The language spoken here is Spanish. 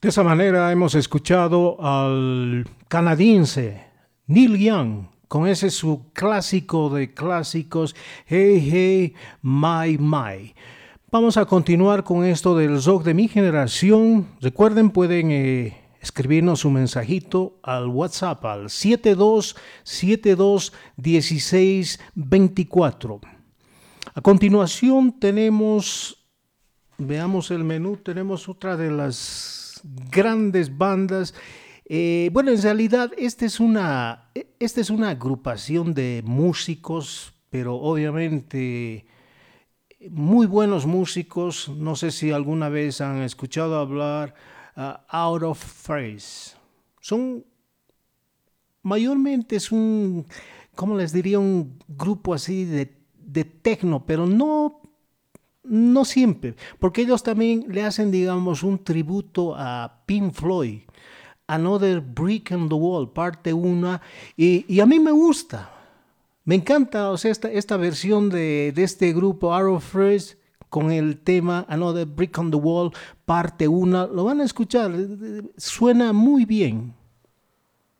De esa manera hemos escuchado al canadiense Neil Young con ese su clásico de clásicos, Hey Hey My My. Vamos a continuar con esto del rock de mi generación. Recuerden, pueden escribirnos un mensajito al WhatsApp al 72721624. A continuación tenemos, veamos el menú, tenemos otra de las grandes bandas. Bueno, en realidad esta es una agrupación de músicos, pero obviamente muy buenos músicos. No sé si alguna vez han escuchado hablar Out of Phrase. Son mayormente es un, ¿cómo les diría? Un grupo así de techno, pero no siempre, porque ellos también le hacen, digamos, un tributo a Pink Floyd, Another Brick in the Wall, parte 1, y a mí me gusta, me encanta, o sea, esta versión de este grupo, Arrow Fresh, con el tema Another Brick on the Wall, parte 1, lo van a escuchar, suena muy bien.